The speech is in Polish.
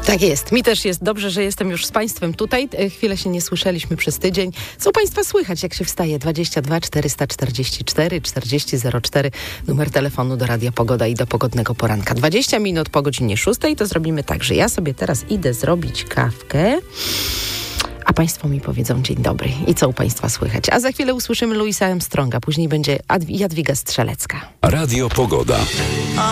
Tak jest. Mi też jest dobrze, że jestem już z Państwem tutaj. Chwilę się nie słyszeliśmy przez tydzień. Co Państwa słychać, jak się wstaje? 22 444 4004 numer telefonu do Radia Pogoda i do Pogodnego Poranka. 20 minut po godzinie 6 to zrobimy tak, że ja sobie teraz idę zrobić kawkę, a Państwo mi powiedzą dzień dobry i co u Państwa słychać. A za chwilę usłyszymy Louisa Armstronga, później będzie Jadwiga Strzelecka. Radio Pogoda.